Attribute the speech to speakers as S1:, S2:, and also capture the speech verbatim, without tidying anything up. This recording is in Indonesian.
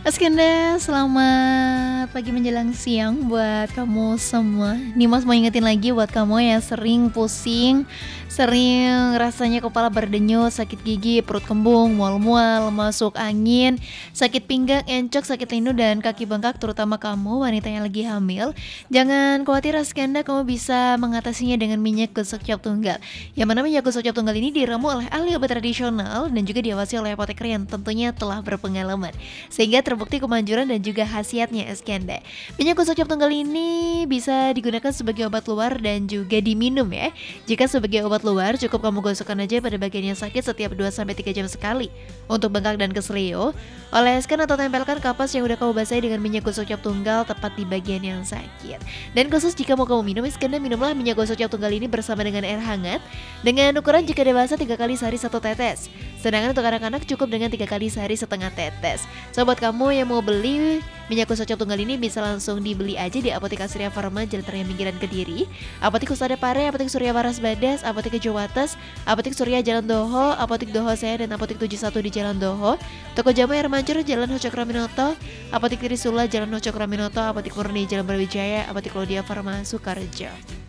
S1: Askenda, selamat pagi menjelang siang buat kamu semua. Nih Mas mau ingetin lagi buat kamu yang sering pusing, sering rasanya kepala berdenyut, sakit gigi, perut kembung, mual-mual, masuk angin, sakit pinggang, encok, sakit linu dan kaki bengkak, terutama kamu wanita yang lagi hamil. Jangan khawatir Askenda, kamu bisa mengatasinya dengan minyak gosok cap tunggal. Yang mana minyak gosok cap tunggal ini diramu oleh ahli obat tradisional dan juga diawasi oleh apoteker yang tentunya telah berpengalaman, sehingga terbukti kemanjuran dan juga khasiatnya Askenda. Minyak gosok cap tunggal ini bisa digunakan sebagai obat luar dan juga diminum ya. Jika sebagai obat luar, cukup kamu gosokkan aja pada bagian yang sakit setiap dua sampai tiga jam sekali. Untuk bengkak dan keselio, oleskan atau tempelkan kapas yang udah kamu basahi dengan minyak gosok cap tunggal tepat di bagian yang sakit. Dan khusus jika mau kamu minum, Askenda minumlah minyak gosok cap tunggal ini bersama dengan air hangat dengan ukuran jika dewasa tiga kali sehari satu tetes. Sedangkan untuk anak-anak cukup dengan tiga kali sehari setengah tetes. Sobat kamu yang mau beli minyak gosok cap tunggal ini bisa langsung dibeli aja di Apotek Surya Pharma Jalan Raya Minggiran Kediri, Apotek Husada Pare, Apotek Surya Waras Badas, Apotek Jawates, Apotek Surya Jalan Doho, Apotek Doho Saya dan Apotek tujuh puluh satu di Jalan Doho, Toko Jamu Air Mancur Jalan Hocokraminoto, Apotek Trisula Jalan Hocokraminoto, Apotek Murni Jalan Brawijaya, Apotek Klaudia Farma Sukarjo.